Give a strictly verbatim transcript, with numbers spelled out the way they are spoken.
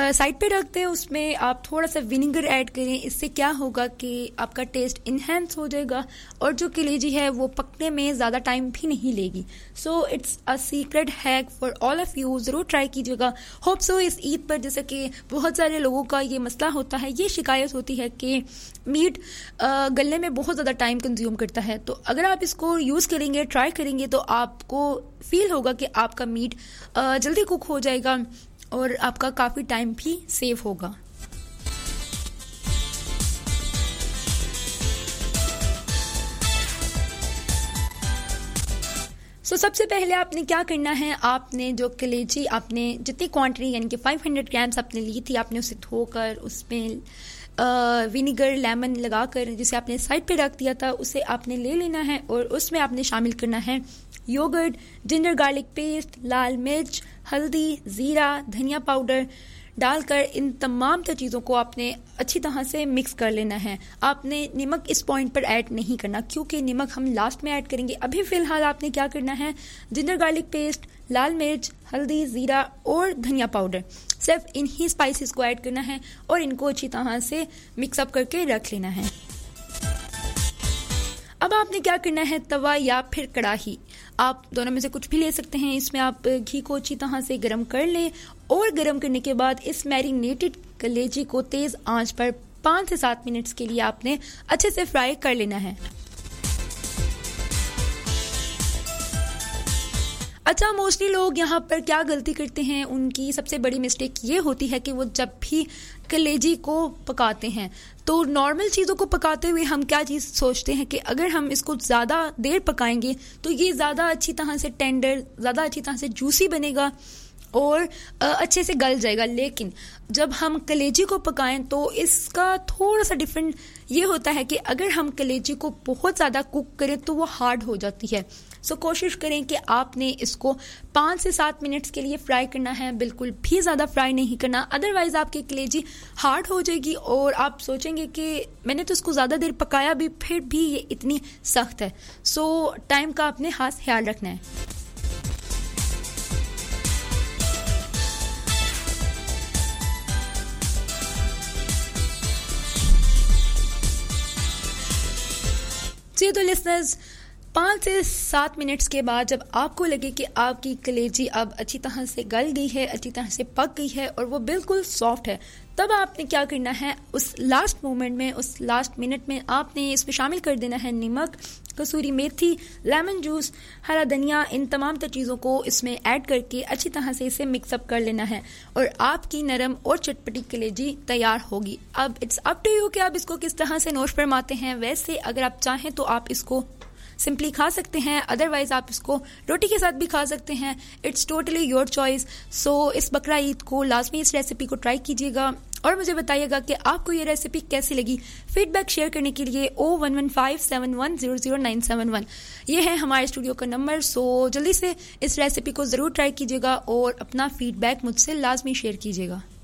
Side पे रख दें, उसमें आप थोड़ा सा विनेगर ऐड करें। इससे क्या होगा कि आपका टेस्ट इन्हेंस हो जाएगा और जो कलेजी है वो पकने में ज़्यादा टाइम भी नहीं लेगी। So it's a secret hack for all of you, ज़रूर ट्राई कीजिएगा। होप सो इस ईद पर, जैसे कि बहुत सारे लोगों का ये मसला होता है, ये शिकायत होती है कि मीट गलने में बहुत ज़्यादा टाइम कंज्यूम करता है, तो अगर आप इसको यूज़ करेंगे, ट्राई करेंगे, तो आपको फील होगा कि आपका मीट जल्दी कुक हो जाएगा और आपका काफ़ी टाइम भी सेव होगा। सो so, सबसे पहले आपने क्या करना है, आपने जो कलेजी आपने जितनी क्वांटिटी यानी कि पाँच सौ ग्राम्स आपने ली थी, आपने उसे धोकर उसमें विनेगर लेमन लगाकर जिसे आपने साइड पे रख दिया था, उसे आपने ले लेना है और उसमें आपने शामिल करना है योगर्ट, जिंजर गार्लिक पेस्ट, लाल मिर्च, हल्दी, ज़ीरा, धनिया पाउडर डालकर इन तमाम तर चीज़ों को आपने अच्छी तरह से मिक्स कर लेना है। आपने नमक इस पॉइंट पर ऐड नहीं करना क्योंकि नमक हम लास्ट में ऐड करेंगे। अभी फ़िलहाल आपने क्या करना है, जिंजर गार्लिक पेस्ट, लाल मिर्च, हल्दी, ज़ीरा और धनिया पाउडर, सिर्फ इन्हीं स्पाइसेस को ऐड करना है और इनको अच्छी तरह से मिक्सअप करके रख लेना है। अब आपने क्या करना है, तवा या फिर कढ़ाई, आप दोनों में से कुछ भी ले सकते हैं। इसमें आप घी को अच्छी तरह से गरम कर लें और गरम करने के बाद इस मैरिनेटेड कलेजी को तेज आंच पर पाँच से सात मिनट्स के लिए आपने अच्छे से फ्राई कर लेना है। अच्छा, मोस्टली लोग यहाँ पर क्या गलती करते हैं, उनकी सबसे बड़ी मिस्टेक ये होती है कि वो जब भी कलेजी को पकाते हैं तो नॉर्मल चीज़ों को पकाते हुए हम क्या चीज़ सोचते हैं कि अगर हम इसको ज़्यादा देर पकाएंगे तो ये ज़्यादा अच्छी तरह से टेंडर, ज़्यादा अच्छी तरह से जूसी बनेगा और अच्छे से गल जाएगा। लेकिन जब हम कलेजी को पकाएं तो इसका थोड़ा सा डिफरेंट ये होता है कि अगर हम कलेजी को बहुत ज़्यादा कुक करें तो वो हार्ड हो जाती है। सो कोशिश करें कि आपने इसको पाँच से सात मिनट्स के लिए फ्राई करना है, बिल्कुल भी ज़्यादा फ्राई नहीं करना, अदरवाइज़ आपकी कलेजी हार्ड हो जाएगी और आप सोचेंगे कि मैंने तो इसको ज़्यादा देर पकाया भी फिर भी ये इतनी सख्त है। सो टाइम का अपने खास ख्याल रखना है। जी तो लिसनर्स, पाँच से सात मिनट्स के बाद जब आपको लगे कि आपकी कलेजी अब अच्छी तरह से गल गई है, अच्छी तरह से पक गई है और वो बिल्कुल सॉफ्ट है, तब आपने क्या करना है, उस लास्ट मोमेंट में, उस लास्ट मिनट में आपने इसमें शामिल कर देना है नमक, कसूरी मेथी, लेमन जूस, हरा धनिया, इन तमाम तर चीज़ों को इसमें ऐड करके अच्छी तरह से इसे मिक्सअप कर लेना है और आपकी नरम और चटपटी कलेजी तैयार होगी। अब इट्स अप टू यू कि आप इसको किस तरह से नोश फरमाते हैं। वैसे अगर आप चाहें तो आप इसको सिंपली खा सकते हैं, अदरवाइज आप इसको रोटी के साथ भी खा सकते हैं। It's totally your choice. सो इस बकरा ईद को लाजमी इस रेसिपी को ट्राई कीजिएगा और मुझे बताइएगा कि आपको ये रेसिपी कैसी लगी। फीडबैक शेयर करने के लिए ओ one one five seven one zero zero nine seven one ये है हमारे स्टूडियो का नंबर। सो जल्दी से इस रेसिपी को ज़रूर ट्राई कीजिएगा और अपना फीडबैक मुझसे लाजमी शेयर कीजिएगा।